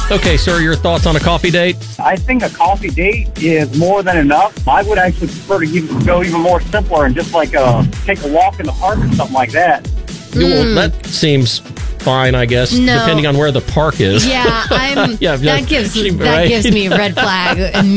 Okay, sir, your thoughts on a coffee date? I think a coffee date is more than enough. I would actually prefer to go even more simpler and just like take a walk in the park or something like that. Well, that seems fine, I guess, depending on where the park is. Yeah, that gives me a red flag